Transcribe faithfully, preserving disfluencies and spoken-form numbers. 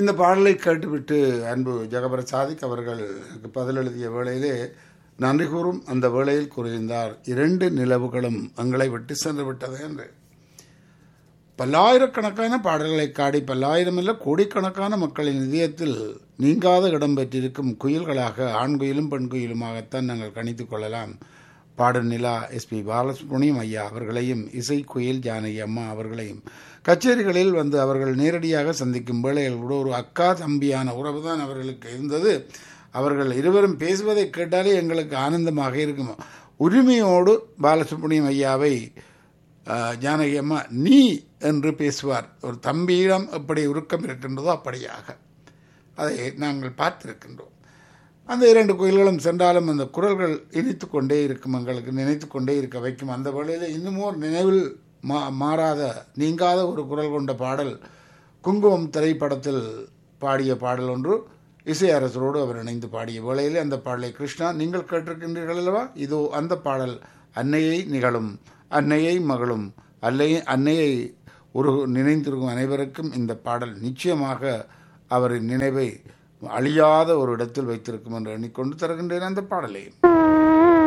இந்த பாடலை கேட்டுவிட்டு அன்பு ஜெகபர சாதிக் அவர்களுக்கு பதில் எழுதிய வேளையிலே நன்றி கூறும் அந்த வேளையில் கூறியிருந்தார், இரண்டு நிலவுகளும் எங்களை விட்டு சென்று விட்டது என்று. பல்லாயிரக்கணக்கான பாடல்களை காடி பல்லாயிரம் இல்ல கோடிக்கணக்கான மக்களின் இதயத்தில் நீங்காத இடம் பெற்றிருக்கும் குயில்களாக ஆண் குயிலும் பெண் குயிலுமாகத்தான் நாங்கள் கணித்துக் கொள்ளலாம். பாடும் நிலா எஸ் பி பாலசுப்ரமணியம் ஐயா அவர்களையும், இசை குயில் ஜானகி அம்மா அவர்களையும் கச்சேரிகளில் வந்து அவர்கள் நேரடியாக சந்திக்கும் வேளையில் கூட ஒரு அக்கா தம்பியான உறவு தான் அவர்களுக்கு இருந்தது. அவர்கள் இருவரும் பேசுவதை கேட்டாலே எங்களுக்கு ஆனந்தமாக இருக்கும். உரிமையோடு பாலசுப்ரமணியம் ஐயாவை ஜானகி அம்மா நீ என்று பேசுவார். ஒரு தம்பியிடம் எப்படி உருக்கம் இருக்கின்றதோ அப்படியாக அதை நாங்கள் பார்த்திருக்கின்றோம். அந்த இரண்டு கோயில்களும் சென்றாலும் அந்த குரல்கள் இனித்து கொண்டே இருக்கும், எங்களுக்கு நினைத்து கொண்டே இருக்க வைக்கும். அந்த வேளையில் இன்னும் ஒரு நினைவில் மா மாறாத நீங்காத ஒரு குரல் கொண்ட பாடல் குங்குமம் திரைப்படத்தில் பாடிய பாடல் ஒன்று. இசை அரசரோடு அவர் இணைந்து பாடிய வேளையிலே அந்த பாடலை கிருஷ்ணா நீங்கள் கேட்டிருக்கின்றீர்கள் அல்லவா? இதோ அந்த பாடல் அன்னையை நிகழும் அன்னையை மகளும் அல்லை அன்னையை ஒரு நினைந்திருக்கும் அனைவருக்கும் இந்த பாடல் நிச்சயமாக அவரின் நினைவை அழியாத ஒரு இடத்தில் வைத்திருக்கும் என்று எண்ணிக்கொண்டு தருகின்றேன் அந்த பாடலை.